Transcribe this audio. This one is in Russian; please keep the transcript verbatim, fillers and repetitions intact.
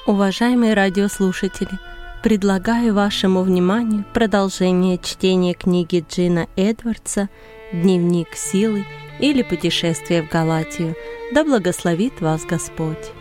Уважаемые радиослушатели, предлагаю вашему вниманию продолжение чтения книги Джина Эдвардса «Дневник силы» или «Путешествие в Галатию». Да благословит вас Господь!